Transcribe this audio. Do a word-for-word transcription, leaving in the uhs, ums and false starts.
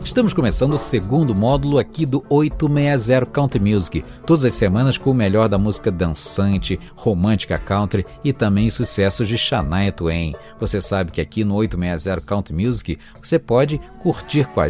Estamos começando o segundo módulo aqui do oitocentos e sessenta Country Music, todas as semanas com o melhor da música dançante, romântica country e também sucessos de Shania Twain. Você sabe que aqui no oitocentos e sessenta Country Music você pode curtir com a